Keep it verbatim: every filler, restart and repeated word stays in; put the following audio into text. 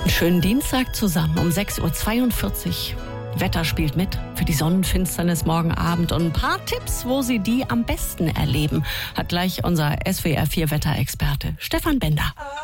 Einen schönen Dienstag zusammen um sechs Uhr zweiundvierzig. Wetter spielt mit für die Sonnenfinsternis morgen Abend und ein paar Tipps, wo Sie die am besten erleben, hat gleich unser S W R vier Wetterexperte Stefan Bender.